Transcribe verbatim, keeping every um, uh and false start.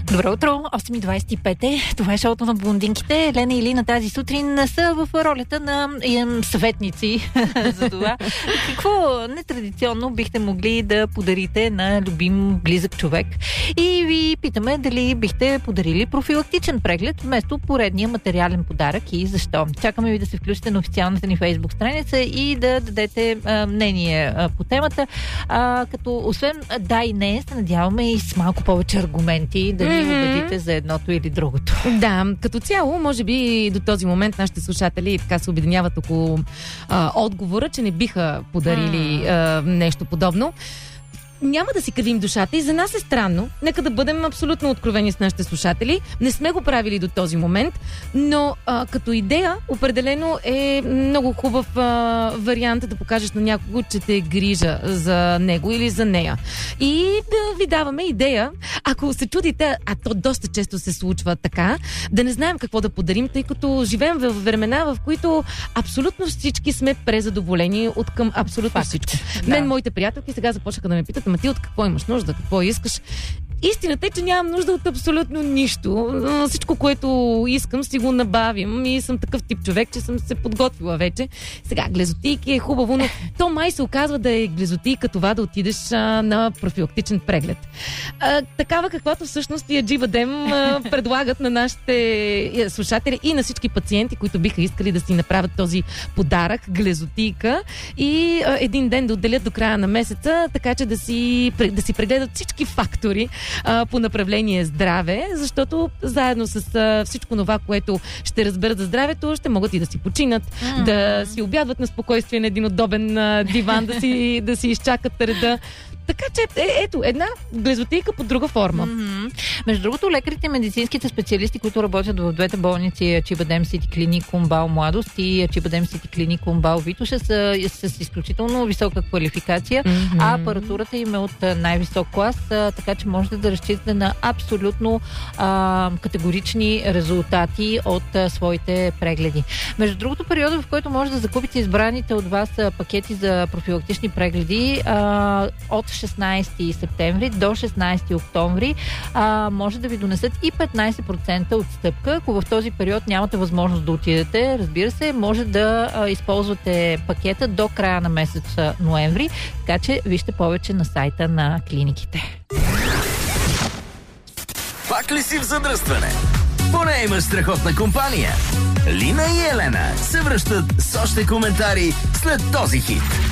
Добро утро, осем и двадесет и пет е. Това е шоуто на блондинките. Лена и Лина тази сутрин са в ролята на им, съветници за това. Какво нетрадиционно бихте могли да подарите на любим близък човек? И ви питаме дали бихте подарили профилактичен преглед вместо поредния материален подарък и защо. Чакаме ви да се включите на официалната ни Фейсбук страница и да дадете а, мнение а, по темата. А, като освен да и не, се надяваме и с малко повече аргументи да ни убедите за едното или другото. Да, като цяло, може би до този момент нашите слушатели така се обединяват около а, отговора, че не биха подарили а, нещо подобно. Няма да си кривим душата и за нас е странно. Нека да бъдем абсолютно откровени с нашите слушатели. Не сме го правили до този момент, но а, като идея определено е много хубав а, вариант да покажеш на някого, че те грижа за него или за нея. И да ви даваме идея, ако се чудите, а то доста често се случва така, да не знаем какво да подарим, тъй като живеем в времена, в които абсолютно всички сме презадоволени от към абсолютно Факт. всичко. Да. Мен, моите приятелки сега започнаха да ме питат: ама ти от какво имаш нужда, какво искаш? Истината е, че нямам нужда от абсолютно нищо. Всичко, което искам, си го набавим и съм такъв тип човек, че съм се подготвила вече. Сега, глезотийки е хубаво, но то май се оказва да е глезотийка това да отидеш а, на профилактичен преглед. А, такава каквато всъщност и Аджибадем а, предлагат на нашите слушатели и на всички пациенти, които биха искали да си направят този подарък, глезотийка, и а, един ден да отделят до края на месеца, така че да си, да си прегледат всички фактори а, по направление здраве, защото заедно с а, всичко това, което ще разберат за здравето, ще могат и да си починат, mm-hmm. да си обядват на спокойствие на един удобен а, диван, да си, да си изчакат реда. Така че, е, ето, една глезотийка под друга форма. Mm-hmm. Между другото, лекарите и медицинските специалисти, които работят в двете болници, Ачибадем Сити Клиник Кумбал Младост и Ачибадем Сити Клиник Кумбал Витоша, са с изключително висока квалификация, mm-hmm. а апаратурата им е от най-висок клас, а, така че можете да разчитате на абсолютно а, категорични резултати от а, своите прегледи. Между другото, периода, в който може да закупите избраните от вас пакети за профилактични прегледи, а, от шестнадесети септември до шестнадесети октомври, а, може да ви донесат и петнадесет процента отстъпка. Ако в този период нямате възможност да отидете, разбира се, може да а, използвате пакета до края на месец ноември, така че вижте повече на сайта на клиниките. Пак ли си в задръстване? Поне имаш страхотна компания. Лина и Елена се връщат с още коментари след този хит.